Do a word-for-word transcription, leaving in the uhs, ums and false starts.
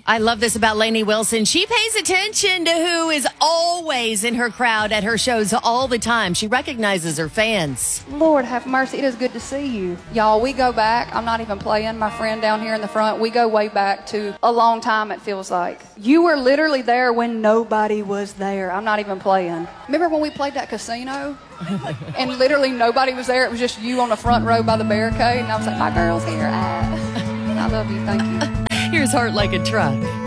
I love this about Lainey Wilson. She pays attention to who is always in her crowd at her shows all the time. She recognizes her fans. Lord have mercy. It is good to see you. Y'all, we go back. I'm not even playing. My friend down here in the front, we go way back to a long time, it feels like. You were literally there when nobody was there. I'm not even playing. Remember when we played that casino? And literally nobody was there. It was just you on the front row by the barricade. And I was like, my girl's here. Ah. I love you. Thank you. Here's Heart Like a Truck.